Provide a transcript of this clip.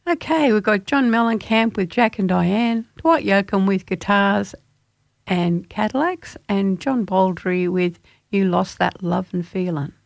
Okay, we've got John Mellencamp with Jack and Diane, Dwight Yoakam with Guitars and Cadillacs, and John Baldry with You Lost That Love and Feeling.